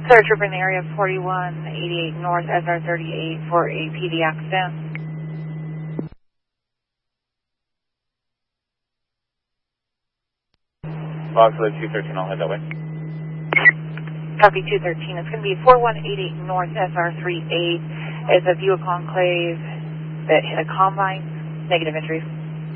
Search urban area 4188 North SR38 for a PD accident. Foxwood 213, I'll head that way. Copy 213. It's going to be 4188 North SR38. It's a vehicle enclave that hit a combine. Negative entry.